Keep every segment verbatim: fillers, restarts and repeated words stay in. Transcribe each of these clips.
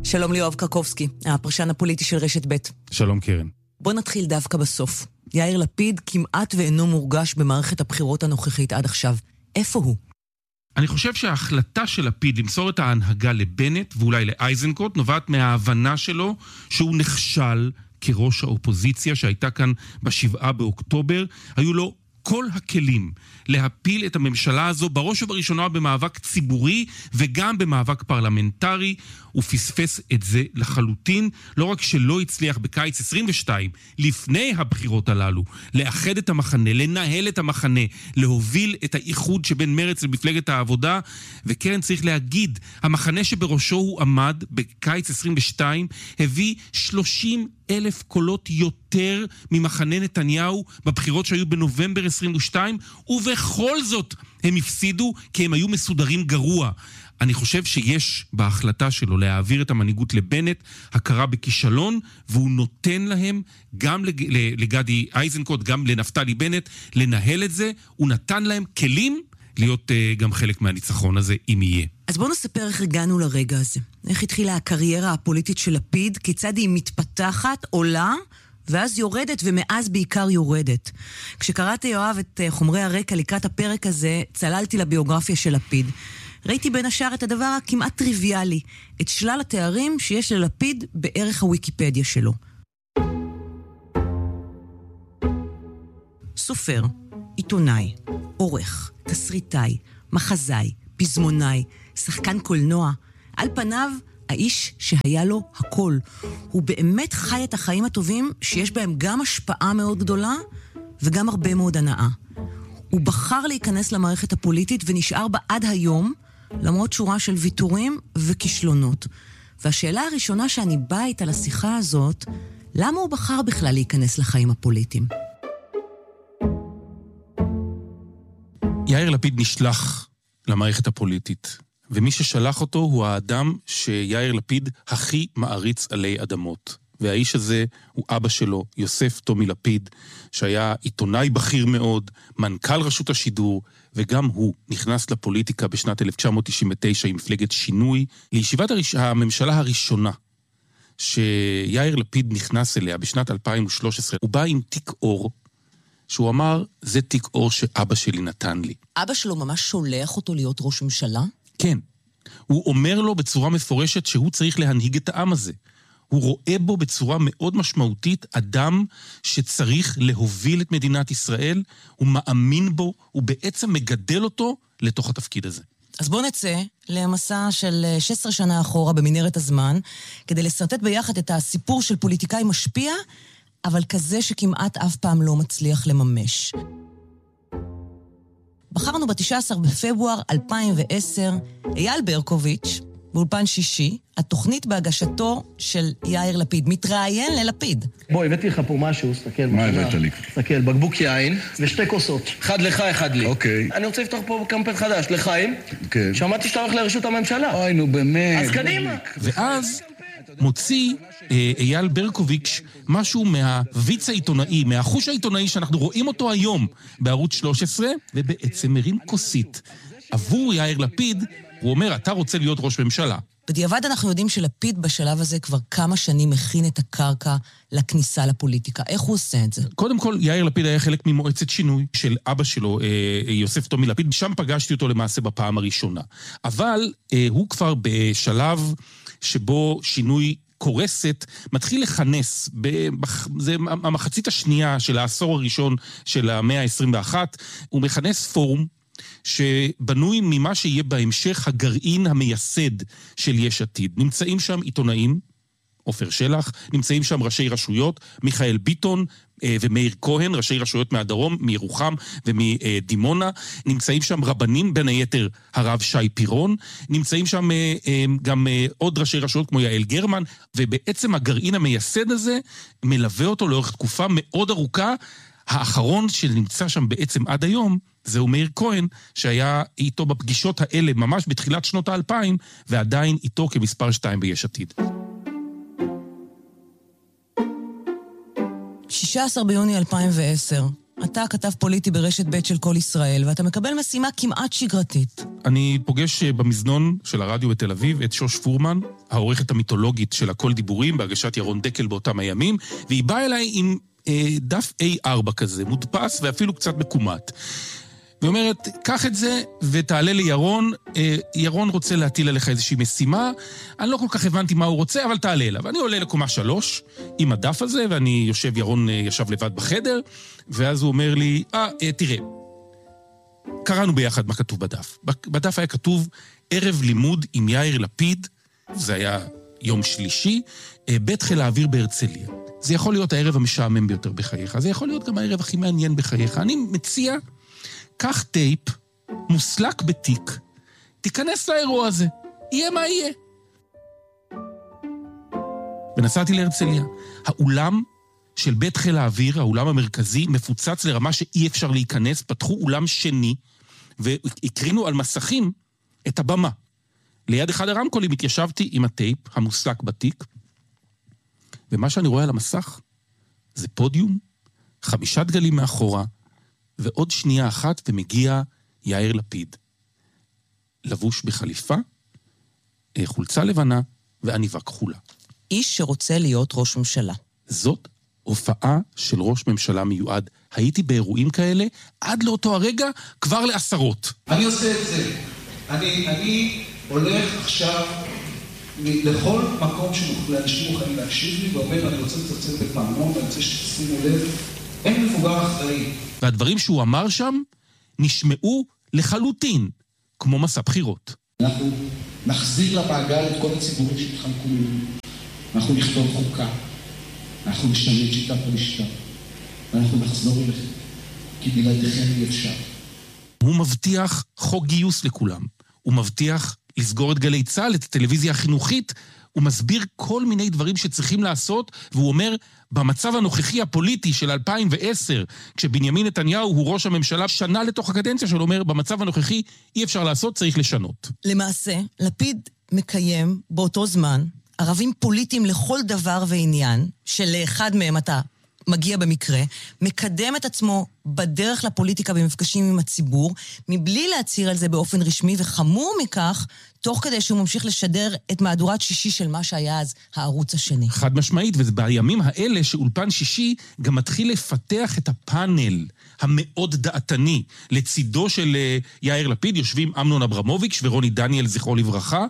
שלום ליואב קרקובסקי, הפרשן הפוליטי של רשת ב'. שלום קרן. בוא נתחיל דווקא בסוף. יאיר לפיד כמעט ואינו מורגש במערכת הבחירות הנוכחית עד עכשיו. איפה הוא? אני חושב שההחלטה של לפיד למסור את ההנהגה לבנט ואולי לאייזנקוט נובעת מההבנה שלו שהוא נכשל כראש האופוזיציה שהייתה כאן בשבעה באוקטובר. היו לו כל הכלים להפיל את הממשלה הזו בראש ובראשונה במאבק ציבורי וגם במאבק פרלמנטרי. הוא פספס את זה לחלוטין. לא רק שלא הצליח בקיץ עשרים ושתיים, לפני הבחירות הללו, לאחד את המחנה, לנהל את המחנה, להוביל את האיחוד שבין מרץ למפלגת העבודה. וקרן, צריך להגיד, המחנה שבראשו הוא עמד בקיץ עשרים ושתיים הביא שלושים אלף קולות יותר ממחנה נתניהו בבחירות שהיו בנובמבר עשרים ושתיים, ובכל זאת הם הפסידו כי הם היו מסודרים גרוע. אני חושב שיש בהחלטה שלו להעביר את המנהיגות לבנט הכרה בכישלון, והוא נותן להם, גם לגדי איזנקוט, גם לנפתלי בנט, לנהל את זה. הוא נתן להם כלים להיות uh, גם חלק מהניצחון הזה, אם יהיה. אז בואו נספר איך הגענו לרגע הזה. איך התחילה הקריירה הפוליטית של לפיד, כיצד היא מתפתחת, עולה, ואז יורדת, ומאז בעיקר יורדת. כשקראתי יואב את uh, חומרי הרקע לקראת הפרק הזה, צללתי לביוגרפיה של לפיד. ראיתי בין השאר את הדבר הכמעט טריוויאלי, את שלל התארים שיש ללפיד בערך הוויקיפדיה שלו. סופר, עיתונאי, עורך, תסריטאי, מחזאי, פזמונאי, שחקן קולנוע. על פניו, האיש שהיה לו הכל. הוא באמת חי את החיים הטובים שיש בהם גם השפעה מאוד גדולה וגם הרבה מאוד הנאה. הוא בחר להיכנס למערכת הפוליטית ונשאר בה עד היום, למרות שורה של ויתורים וכישלונות. והשאלה הראשונה שאני באה איתה לשיחה הזאת, למה הוא בחר בכלל להיכנס לחיים הפוליטיים? יאיר לפיד נשלח למערכת הפוליטית, ומי ששלח אותו הוא האדם שיאיר לפיד הכי מעריץ עלי אדמות. והאיש הזה הוא אבא שלו, יוסף טומי לפיד, שהיה עיתונאי בכיר מאוד, מנכ"ל רשות השידור, וגם הוא נכנס לפוליטיקה בשנת אלף תשע מאות תשעים ותשע עם מפלגת שינוי, לישיבת הראש... הממשלה הראשונה שיאיר לפיד נכנס אליה בשנת אלפיים ושלוש עשרה. הוא בא עם תיק אור, שהוא אמר, זה תיק אור שאבא שלי נתן לי. אבא שלו ממש שולח אותו להיות ראש ממשלה? כן. הוא אומר לו בצורה מפורשת שהוא צריך להנהיג את העם הזה. הוא רואה בו בצורה מאוד משמעותית אדם שצריך להוביל את מדינת ישראל, הוא מאמין בו, הוא בעצם מגדל אותו לתוך התפקיד הזה. אז בואו נצא למסע של שש עשרה שנה אחורה במנהרת הזמן, כדי לסרטט ביחד את הסיפור של פוליטיקאי משפיע, אבל כזה שכמעט אף פעם לא מצליח לממש. בחרנו ב-תשעה עשר בפברואר אלפיים ועשר, אייל ברקוביץ', באולפן שישי, התוכנית בהגשתו של יאיר לפיד, מתראיין ללפיד. בוא, הבאתי לך פה משהו, סתכל. מה הבאת לי? סתכל, בקבוק יין ושתי כוסות. אחד לך, אחד לי. אוקיי. אני רוצה לפתוח פה קמפיין חדש, לחיים. כן. שמעתי שאתה הולך לרשות הממשלה. אוי, נו, באמת. אז קדימה. ואז מוציא אה, אייל ברקוביץ' משהו מהוויץ העיתונאי, מהחוש העיתונאי שאנחנו רואים אותו היום בערוץ שלוש עשרה, ובעצם מרים כוסית. עבור יאיר לפיד, הוא אומר, אתה רוצה להיות ראש ממשלה. בדיעבד אנחנו יודעים שלפיד בשלב הזה כבר כמה שנים מכין את הקרקע לכניסה לפוליטיקה. איך הוא עושה את זה? קודם כל, יאיר לפיד היה חלק ממועצת שינוי של אבא שלו, יוסף טומי לפיד. שם פגשתי אותו למעשה בפעם הראשונה. אבל הוא כבר בשלב שבו שינוי קורסת, מתחיל לכנס, זה המחצית השנייה של העשור הראשון של המאה ה-עשרים ואחת, הוא מכנס פורום, שבנוי ממה שיהיה בהמשך הגרעין המייסד של יש עתיד. נמצאים שם עיתונאים, עופר שלח, נמצאים שם ראשי רשויות, מיכאל ביטון ומאיר כהן, ראשי רשויות מהדרום, מירוחם ומדימונה, נמצאים שם רבנים, בין היתר הרב שי פירון, נמצאים שם גם עוד ראשי רשויות כמו יעל גרמן, ובעצם הגרעין המייסד הזה מלווה אותו לאורך תקופה מאוד ארוכה. האחרון שנמצא שם בעצם עד היום, זהו מאיר כהן, שהיה איתו בפגישות האלה ממש בתחילת שנות האלפיים, ועדיין איתו כמספר שתיים ביש עתיד. שישה עשר ביוני אלפיים ועשר, אתה כתב פוליטי ברשת ב' של כל ישראל, ואתה מקבל משימה כמעט שגרתית. אני פוגש במזנון של הרדיו בתל אביב את שוש פורמן, העורכת המיתולוגית של הכל דיבורים, בהגשת ירון דקל באותם הימים, והיא באה אליי עם אה, דף איי ארבע כזה, מודפס ואפילו קצת מקומט. והיא אומרת, קח את זה ותעלה לירון, אה, ירון רוצה להטיל עליך איזושהי משימה, אני לא כל כך הבנתי מה הוא רוצה, אבל תעלה אליו. אני עולה לקומה שלוש עם הדף הזה, ואני יושב, ירון אה, ישב לבד בחדר, ואז הוא אומר לי, אה, אה תראה, קראנו ביחד מה כתוב בדף. בדף היה כתוב, ערב לימוד עם יאיר לפיד, זה היה יום שלישי, אה, בית חיל האוויר בהרצליה. זה יכול להיות הערב המשעמם ביותר בחייך, זה יכול להיות גם הערב הכי מעניין בחייך. אני מציע, קח טייפ, מוסלק בתיק, תיכנס לאירוע הזה, יהיה מה יהיה. ונסעתי להרצליה. האולם של בית חיל האוויר, האולם המרכזי, מפוצץ לרמה שאי אפשר להיכנס, פתחו אולם שני, והקרינו על מסכים את הבמה. ליד אחד הרמקולים התיישבתי עם הטייפ, המוסלק בתיק, ומה שאני רואה על המסך, זה פודיום, חמישה דגלים מאחורה, ועוד שנייה אחת ומגיע יאיר לפיד. לבוש בחליפה, חולצה לבנה ועניבה כחולה. איש שרוצה להיות ראש ממשלה. זאת הופעה של ראש ממשלה מיועד. הייתי באירועים כאלה, עד לאותו הרגע כבר לעשרות. אני עושה את זה. אני, אני הולך עכשיו לכל מקום שאנשים מוכנים להקשיב לי, ואומר, אני רוצה לצלצל בפעמון, ואני רוצה שתשימו לב, אין מבוגר אחראי. והדברים שהוא אמר שם נשמעו לחלוטין, כמו מסע בחירות. אנחנו נחזיר למעגל את כל הציבורים שהתחלקו ממנו. אנחנו נכתוב חוקה. אנחנו נשנה את שיטת המשטר. ואנחנו נחזור אליכם. כי בלעדיכם אי אפשר. הוא מבטיח חוק גיוס לכולם. הוא מבטיח לסגור את גלי צה"ל, את הטלוויזיה החינוכית. הוא מסביר כל מיני דברים שצריכים לעשות, והוא אומר, במצב הנוכחי הפוליטי של אלפיים ועשר, כשבנימין נתניהו הוא ראש הממשלה, שנה לתוך הקדנציה שלו אומר, במצב הנוכחי אי אפשר לעשות, צריך לשנות. למעשה, לפיד מקיים באותו זמן ערבים פוליטיים לכל דבר ועניין, שלאחד מהם אתה מגיע במקרה, מקדם את עצמו בדרך לפוליטיקה במפגשים עם הציבור, מבלי להצהיר על זה באופן רשמי, וחמור מכך, תוך כדי שהוא ממשיך לשדר את מהדורת שישי של מה שהיה אז הערוץ השני. חד משמעית, ובימים האלה שאולפן שישי גם מתחיל לפתח את הפאנל המאוד דעתני. לצידו של יאיר לפיד יושבים אמנון אברמוביץ' ורוני דניאל זכרו לברכה,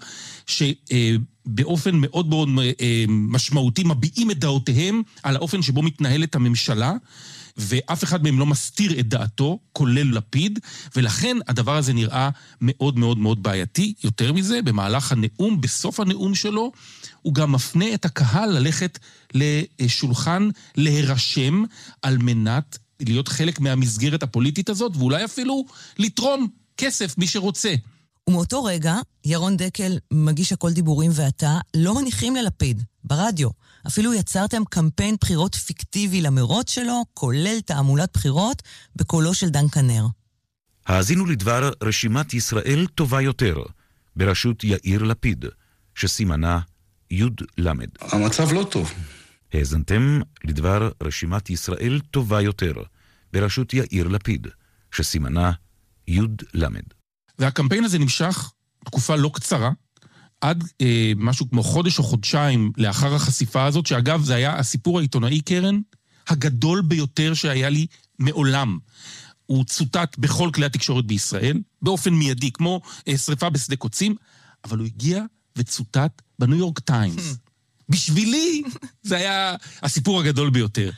שבאופן מאוד מאוד משמעותי מביעים את דעותיהם על האופן שבו מתנהלת הממשלה, ואף אחד מהם לא מסתיר את דעתו, כולל לפיד, ולכן הדבר הזה נראה מאוד מאוד מאוד בעייתי. יותר מזה, במהלך הנאום, בסוף הנאום שלו, הוא גם מפנה את הקהל ללכת לשולחן להירשם, על מנת להיות חלק מהמסגרת הפוליטית הזאת, ואולי אפילו לתרום כסף מי שרוצה. ומאותו רגע, ירון דקל, מגיש הכל דיבורים ואתה, לא מניחים ללפיד, ברדיו. אפילו יצרתם קמפיין בחירות פיקטיבי למרוץ שלו, כולל תעמולת בחירות, בקולו של דן כנר. האזינו לדבר רשימת ישראל טובה יותר, בראשות יאיר לפיד, שסימנה יוד למד. המצב לא טוב. האזנתם לדבר רשימת ישראל טובה יותר, בראשות יאיר לפיד, שסימנה יוד למד. והקמפיין הזה נמשך תקופה לא קצרה, עד אה, משהו כמו חודש או חודשיים לאחר החשיפה הזאת, שאגב זה היה הסיפור העיתונאי קרן, הגדול ביותר שהיה לי מעולם. הוא צוטט בכל כלי התקשורת בישראל, באופן מיידי, כמו אה, שריפה בשדה קוצים, אבל הוא הגיע וצוטט בניו יורק טיימס. בשבילי זה היה הסיפור הגדול ביותר.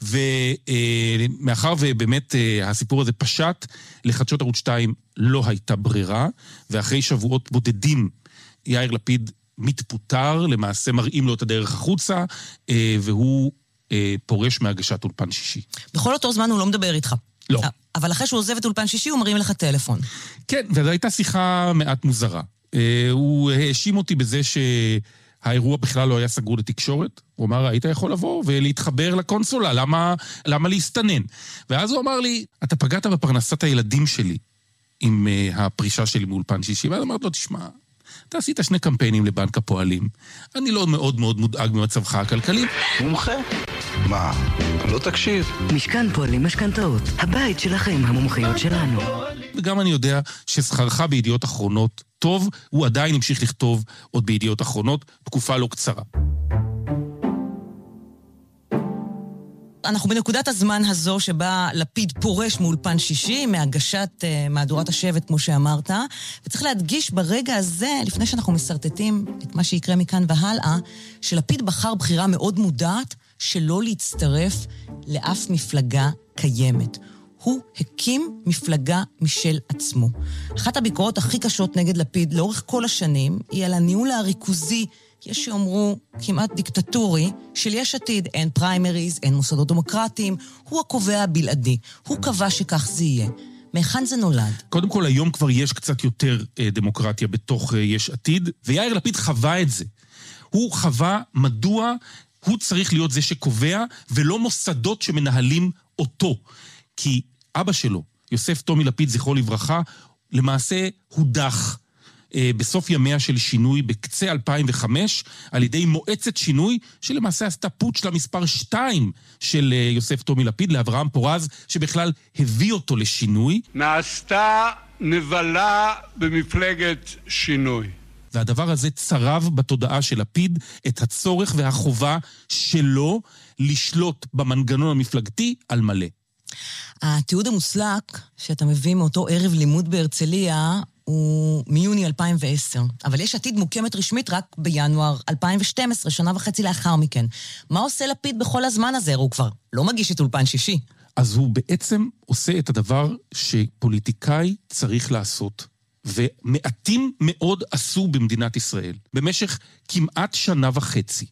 ומאחר ובאמת הסיפור הזה פשט, לחדשות ערוץ שתיים לא הייתה ברירה, ואחרי שבועות בודדים יאיר לפיד מתפוטר, למעשה מראים לו את הדרך החוצה, והוא פורש מהגשת אולפן שישי. בכל אותו זמן הוא לא מדבר איתך. לא. אבל אחרי שהוא עוזב את אולפן שישי הוא מרים לך טלפון. כן, וזו הייתה שיחה מעט מוזרה. הוא האשים אותי בזה ש... האירוע בכלל לא היה סגור לתקשורת. הוא אמר, היית יכול לבוא ולהתחבר לקונסולה, למה, למה להסתנן? ואז הוא אמר לי, אתה פגעת בפרנסת הילדים שלי עם uh, הפרישה שלי מאולפן שישי, ואז אמרתי לו, תשמע, אתה עשית שני קמפיינים לבנק הפועלים. אני לא מאוד מאוד מודאג ממצבך הכלכלי. מומחה? מה? לא תקשיב. משכן פועלים משכנתאות. הבית שלכם, המומחיות שלנו. וגם אני יודע ששכרך בידיעות אחרונות טוב, הוא עדיין המשיך לכתוב עוד בידיעות אחרונות, תקופה לא קצרה. אנחנו בנקודת הזמן הזו שבה לפיד פורש מאולפן שישי, מהגשת uh, מהדורת השבט, כמו שאמרת, וצריך להדגיש ברגע הזה, לפני שאנחנו מסרטטים את מה שיקרה מכאן והלאה, שלפיד בחר בחירה מאוד מודעת שלא להצטרף לאף מפלגה קיימת. הוא הקים מפלגה משל עצמו. אחת הביקורות הכי קשות נגד לפיד לאורך כל השנים היא על הניהול הריכוזי, יש שאומרו כמעט דיקטטורי, של יש עתיד. אין פריימריז, אין מוסדות דמוקרטיים, הוא הקובע הבלעדי. הוא קבע שכך זה יהיה. מהיכן זה נולד? קודם כל, היום כבר יש קצת יותר אה, דמוקרטיה בתוך אה, יש עתיד, ויאיר לפיד חווה את זה. הוא חווה מדוע הוא צריך להיות זה שקובע, ולא מוסדות שמנהלים אותו. כי אבא שלו, יוסף טומי לפיד, זכרו לברכה, למעשה הודח בסוף ימיה של שינוי בקצה אלפיים וחמש, על ידי מועצת שינוי, שלמעשה עשתה פוטש למספר שתיים של יוסף טומי לפיד, לאברהם פורז, שבכלל הביא אותו לשינוי. נעשתה נבלה במפלגת שינוי. והדבר הזה צרב בתודעה של לפיד את הצורך והחובה שלו לשלוט במנגנון המפלגתי על מלא. התיעוד המוסלק שאתה מביא מאותו ערב לימוד בהרצליה הוא מיוני אלפיים ועשר, אבל יש עתיד מוקמת רשמית רק בינואר אלפיים ושתים עשרה, שנה וחצי לאחר מכן. מה עושה לפיד בכל הזמן הזה? הוא כבר לא מגיש את אולפן שישי. אז הוא בעצם עושה את הדבר שפוליטיקאי צריך לעשות, ומעטים מאוד עשו במדינת ישראל. במשך כמעט שנה וחצי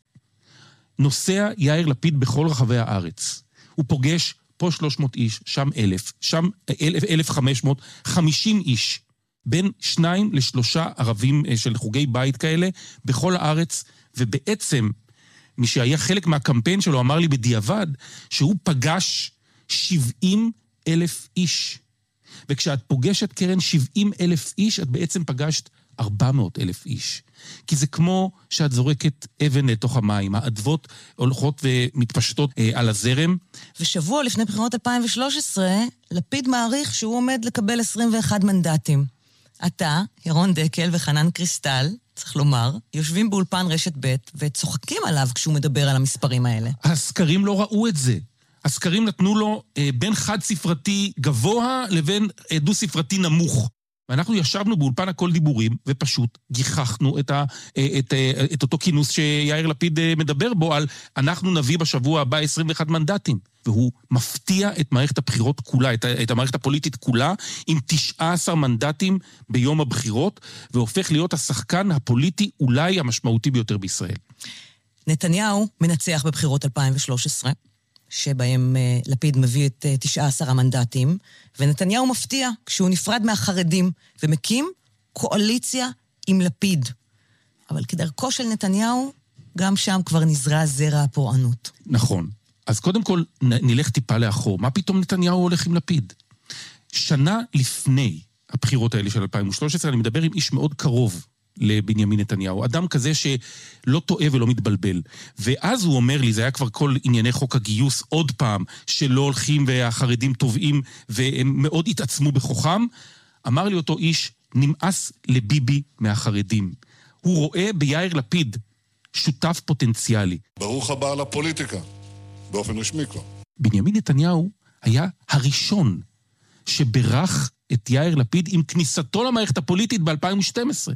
נוסע יאיר לפיד בכל רחבי הארץ. הוא פוגש פה שלוש מאות איש, שם אלף, שם אלף וחמש מאות, חמישים איש. בין שניים לשלושה ערבים של חוגי בית כאלה בכל הארץ, ובעצם מי שהיה חלק מהקמפיין שלו אמר לי בדיעבד שהוא פגש שבעים אלף איש. וכשאת פוגשת קרן שבעים אלף איש, את בעצם פגשת ארבע מאות אלף איש. כי זה כמו שאת זורקת אבן לתוך המים, האדוות הולכות ומתפשטות אה, על הזרם. ושבוע לפני בחירות אלפיים ושלוש עשרה, לפיד מעריך שהוא עומד לקבל עשרים ואחד מנדטים. אתה, ירון דקל וחנן קריסטל, צריך לומר, יושבים באולפן רשת ב' וצוחקים עליו כשהוא מדבר על המספרים האלה. הסקרים לא ראו את זה. הסקרים נתנו לו אה, בין חד ספרתי גבוה לבין אה, דו ספרתי נמוך. ואנחנו ישבנו באולפן הכל דיבורים, ופשוט גיחכנו את, ה, את, את אותו כינוס שיאיר לפיד מדבר בו, על אנחנו נביא בשבוע הבא עשרים ואחד מנדטים. והוא מפתיע את מערכת הבחירות כולה, את, את המערכת הפוליטית כולה, עם תשעה עשר מנדטים ביום הבחירות, והופך להיות השחקן הפוליטי אולי המשמעותי ביותר בישראל. נתניהו מנצח בבחירות אלפיים ושלוש עשרה, שבהם uh, לפיד מביא את uh, תשעה עשר המנדטים, ונתניהו מפתיע כשהוא נפרד מהחרדים, ומקים קואליציה עם לפיד. אבל כדרכו של נתניהו, גם שם כבר נזרע זרע הפורענות. נכון. אז קודם כל נלך טיפה לאחור. מה פתאום נתניהו הולך עם לפיד? שנה לפני הבחירות האלה של אלפיים ושלוש עשרה, אני מדבר עם איש מאוד קרוב לבנימין נתניהו, אדם כזה שלא טועה ולא מתבלבל. ואז הוא אומר לי, זה היה כבר כל ענייני חוק הגיוס עוד פעם, שלא הולכים והחרדים טובעים, והם מאוד התעצמו בכוחם. אמר לי אותו איש, נמאס לביבי מהחרדים. הוא רואה ביאיר לפיד שותף פוטנציאלי. ברוך הבא לפוליטיקה, באופן רשמי כבר. בנימין נתניהו היה הראשון שברך את יאיר לפיד עם כניסתו למערכת הפוליטית ב-אלפיים ושתים עשרה.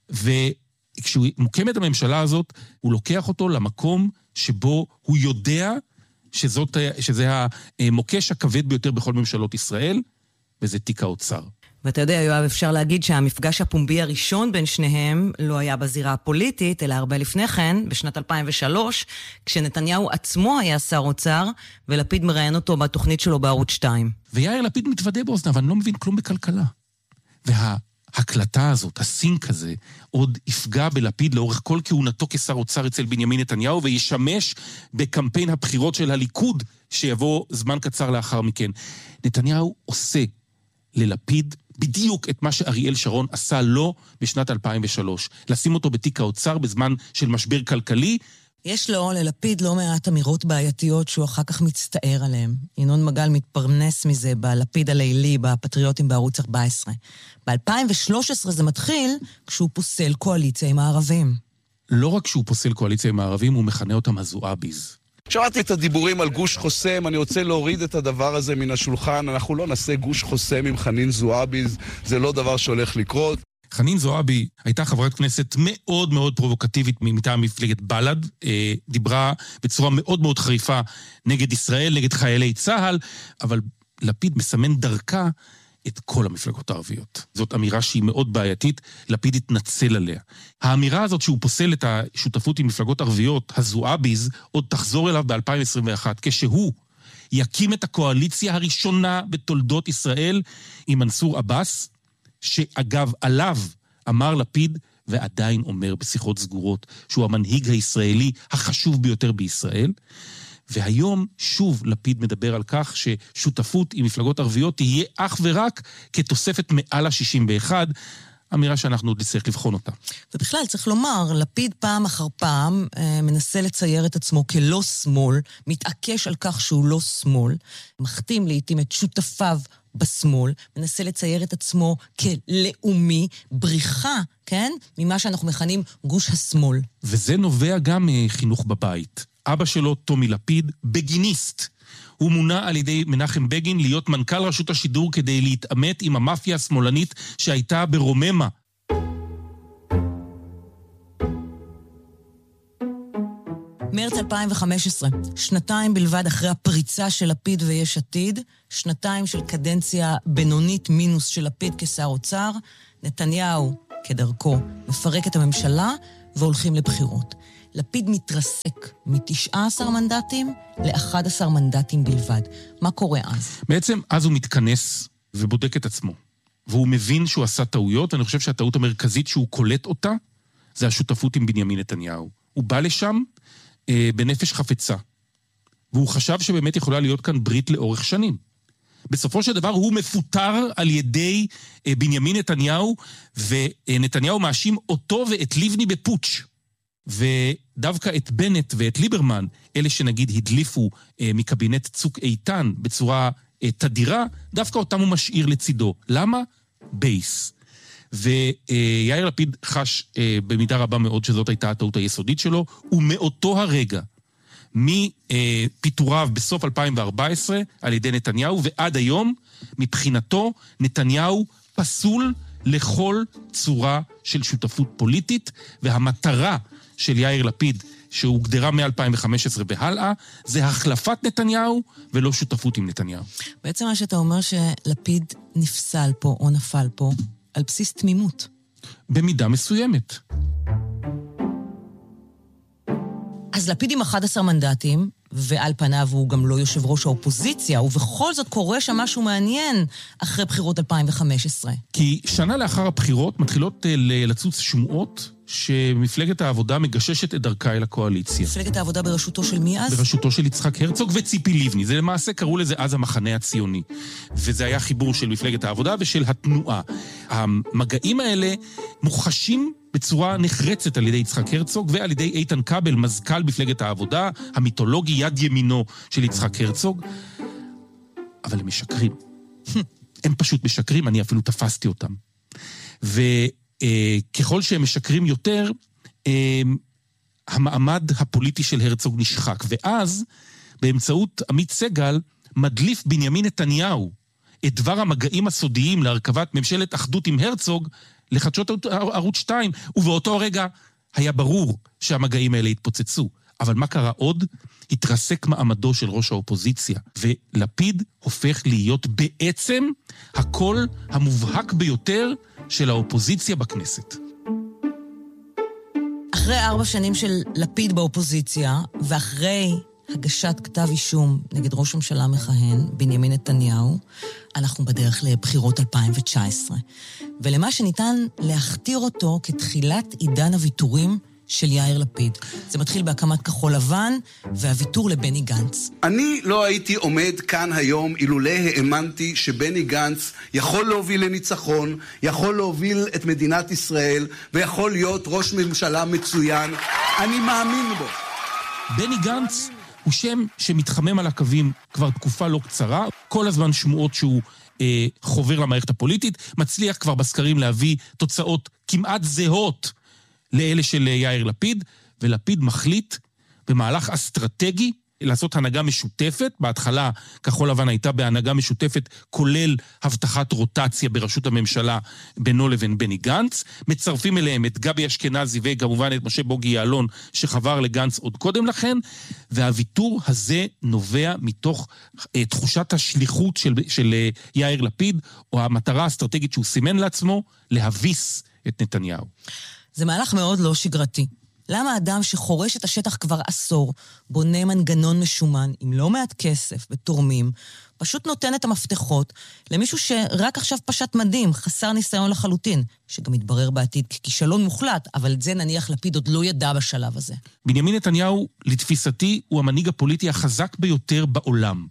וכשהוא מוקם את הממשלה הזאת, הוא לוקח אותו למקום שבו הוא יודע שזאת, שזה המוקש הכבד ביותר בכל ממשלות ישראל, וזה תיק האוצר. ואתה יודע, יואב, אפשר להגיד שהמפגש הפומבי הראשון בין שניהם לא היה בזירה הפוליטית, אלא הרבה לפני כן, בשנת אלפיים ושלוש, כשנתניהו עצמו היה שר אוצר, ולפיד מראיין אותו בתוכנית שלו בערוץ שתיים. ויאיר לפיד מתוודה באוזניו, אבל אני לא מבין כלום בכלכלה. וההקלטה הזאת, הסינק הזה, עוד יפגע בלפיד לאורך כל כהונתו כשר אוצר אצל בנימין נתניהו, וישמש בקמפיין הבחירות של הליכוד, שיבוא זמן קצר לאחר מכן. נתניהו עושה ללפיד בדיוק את מה שאריאל שרון עשה לו בשנת אלפיים ושלוש. לשים אותו בתיק האוצר בזמן של משבר כלכלי. יש לו, ללפיד, לא מעט אמירות בעייתיות שהוא אחר כך מצטער עליהן. ינון מגל מתפרנס מזה בלפיד הלילי, בפטריוטים בערוץ ארבע עשרה. ב-אלפיים ושלוש עשרה זה מתחיל כשהוא פוסל קואליציה עם הערבים. לא רק שהוא פוסל קואליציה עם הערבים, הוא מכנה אותם הזועביז. שמעתי את הדיבורים על גוש חוסם, אני רוצה להוריד את הדבר הזה מן השולחן, אנחנו לא נעשה גוש חוסם עם חנין זועביז, זה לא דבר שהולך לקרות. חנין זועבי הייתה חברת כנסת מאוד מאוד פרובוקטיבית מטעם מפלגת בל"ד, אה, דיברה בצורה מאוד מאוד חריפה נגד ישראל, נגד חיילי צה"ל, אבל לפיד מסמן דרכה את כל המפלגות הערביות. זאת אמירה שהיא מאוד בעייתית, לפיד התנצל עליה. האמירה הזאת שהוא פוסל את השותפות עם מפלגות ערביות, הזועביז, עוד תחזור אליו ב-אלפיים עשרים ואחת, כשהוא יקים את הקואליציה הראשונה בתולדות ישראל עם מנסור עבאס, שאגב עליו אמר לפיד, ועדיין אומר בשיחות סגורות, שהוא המנהיג הישראלי החשוב ביותר בישראל, והיום שוב לפיד מדבר על כך ששותפות עם מפלגות ערביות תהיה אך ורק כתוספת מעל ה-שישים ואחת, אמירה שאנחנו עוד נצטרך לבחון אותה. ובכלל צריך לומר, לפיד פעם אחר פעם מנסה לצייר את עצמו כלא שמאל, מתעקש על כך שהוא לא שמאל, מחתים לעתים את שותפיו בשמאל, מנסה לצייר את עצמו כלאומי, בריחה, כן? ממה שאנחנו מכנים גוש השמאל. וזה נובע גם מחינוך בבית. אבא שלו, טומי לפיד, בגיניסט. הוא מונה על ידי מנחם בגין להיות מנכ"ל רשות השידור כדי להתעמת עם המאפיה השמאלנית שהייתה ברוממה. מרץ אלפיים וחמש עשרה, שנתיים בלבד אחרי הפריצה של לפיד ויש עתיד, שנתיים של קדנציה בינונית מינוס של לפיד כשר אוצר, נתניהו, כדרכו, מפרק את הממשלה והולכים לבחירות. לפיד מתרסק מ-תשעה עשר מנדטים ל-אחד עשר מנדטים בלבד. מה קורה אז? בעצם אז הוא מתכנס ובודק את עצמו. והוא מבין שהוא עשה טעויות, ואני חושב שהטעות המרכזית שהוא קולט אותה, זה השותפות עם בנימין נתניהו. הוא בא לשם אה, בנפש חפצה. והוא חשב שבאמת יכולה להיות כאן ברית לאורך שנים. בסופו של דבר הוא מפוטר על ידי אה, בנימין נתניהו, ונתניהו מאשים אותו ואת ליבני בפוטש. ודווקא את בנט ואת ליברמן, אלה שנגיד הדליפו אה, מקבינט צוק איתן בצורה אה, תדירה, דווקא אותם הוא משאיר לצידו. למה? בייס. ויאיר אה, לפיד חש אה, במידה רבה מאוד שזאת הייתה הטעות היסודית שלו, ומאותו הרגע, מפיטוריו בסוף אלפיים וארבע עשרה על ידי נתניהו, ועד היום, מבחינתו, נתניהו פסול לכל צורה של שותפות פוליטית, והמטרה של יאיר לפיד, שהוגדרה מ-אלפיים וחמש עשרה בהלאה, זה החלפת נתניהו ולא שותפות עם נתניהו. בעצם מה שאתה אומר שלפיד נפסל פה או נפל פה על בסיס תמימות. במידה מסוימת. אז לפיד עם אחד עשר מנדטים, ועל פניו הוא גם לא יושב ראש האופוזיציה, ובכל זאת קורה שם משהו מעניין אחרי בחירות אלפיים וחמש עשרה. כי שנה לאחר הבחירות מתחילות לצוץ שמועות שמפלגת העבודה מגששת את דרכה אל הקואליציה. מפלגת העבודה בראשותו של מי אז? בראשותו של יצחק הרצוג וציפי לבני. זה למעשה קראו לזה אז המחנה הציוני. וזה היה חיבור של מפלגת העבודה ושל התנועה. המגעים האלה מוחשים בצורה נחרצת על ידי יצחק הרצוג ועל ידי איתן כבל, מזכ"ל מפלגת העבודה, המיתולוגי יד ימינו של יצחק הרצוג. אבל הם משקרים. הם פשוט משקרים, אני אפילו תפסתי אותם. וככל שהם משקרים יותר, המעמד הפוליטי של הרצוג נשחק. ואז, באמצעות עמית סגל, מדליף בנימין נתניהו את דבר המגעים הסודיים להרכבת ממשלת אחדות עם הרצוג, לחדשות ערוץ שתיים, ובאותו רגע היה ברור שהמגעים האלה התפוצצו. אבל מה קרה עוד? התרסק מעמדו של ראש האופוזיציה, ולפיד הופך להיות בעצם הקול המובהק ביותר של האופוזיציה בכנסת. אחרי ארבע שנים של לפיד באופוזיציה, ואחרי הגשת כתב אישום נגד ראש הממשלה מכהן, בנימין נתניהו, אנחנו בדרך לבחירות אלפיים ותשע עשרה. ולמה שניתן להכתיר אותו כתחילת עידן הוויתורים של יאיר לפיד. זה מתחיל בהקמת כחול לבן והוויתור לבני גנץ. אני לא הייתי עומד כאן היום אילולא האמנתי שבני גנץ יכול להוביל לניצחון, יכול להוביל את מדינת ישראל ויכול להיות ראש ממשלה מצוין. אני מאמין בו. בני גנץ הוא שם שמתחמם על הקווים כבר תקופה לא קצרה, כל הזמן שמועות שהוא אה, חובר למערכת הפוליטית, מצליח כבר בסקרים להביא תוצאות כמעט זהות לאלה של יאיר לפיד, ולפיד מחליט במהלך אסטרטגי לעשות הנהגה משותפת. בהתחלה כחול לבן הייתה בהנהגה משותפת, כולל הבטחת רוטציה בראשות הממשלה בינו לבין בני גנץ. מצרפים אליהם את גבי אשכנזי וכמובן את משה בוגי יעלון שחבר לגנץ עוד קודם לכן, והוויתור הזה נובע מתוך אה, תחושת השליחות של, של אה, יאיר לפיד, או המטרה האסטרטגית שהוא סימן לעצמו, להביס את נתניהו. זה מהלך מאוד לא שגרתי. למה אדם שחורש את השטח כבר עשור, בונה מנגנון משומן עם לא מעט כסף בתורמים, פשוט נותן את המפתחות למישהו שרק עכשיו פשט מדים, חסר ניסיון לחלוטין, שגם יתברר בעתיד ככישלון מוחלט, אבל את זה נניח לפיד עוד לא ידע בשלב הזה. בנימין נתניהו, לתפיסתי, הוא המנהיג הפוליטי החזק ביותר בעולם.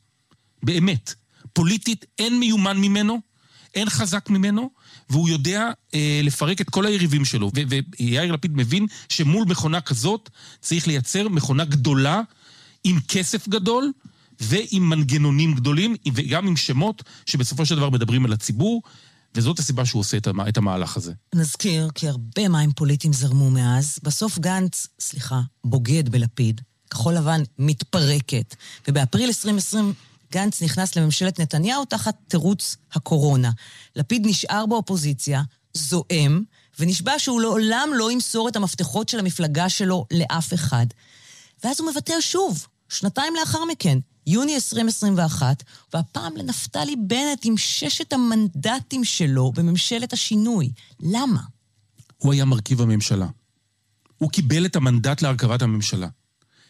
באמת. פוליטית אין מיומן ממנו, אין חזק ממנו, והוא יודע אה, לפרק את כל היריבים שלו. ו- ויאיר לפיד מבין שמול מכונה כזאת צריך לייצר מכונה גדולה, עם כסף גדול, ועם מנגנונים גדולים, וגם עם שמות שבסופו של דבר מדברים על הציבור, וזאת הסיבה שהוא עושה את, המה, את המהלך הזה. נזכיר כי הרבה מים פוליטיים זרמו מאז. בסוף גנץ, סליחה, בוגד בלפיד. כחול לבן מתפרקת. ובאפריל עשרים עשרים גנץ נכנס לממשלת נתניהו תחת תירוץ הקורונה. לפיד נשאר באופוזיציה, זועם, ונשבע שהוא לעולם לא ימסור את המפתחות של המפלגה שלו לאף אחד. ואז הוא מוותר שוב, שנתיים לאחר מכן, יוני עשרים עשרים ואחת, והפעם לנפתלי בנט עם ששת המנדטים שלו בממשלת השינוי. למה? הוא היה מרכיב הממשלה. הוא קיבל את המנדט להרכבת הממשלה.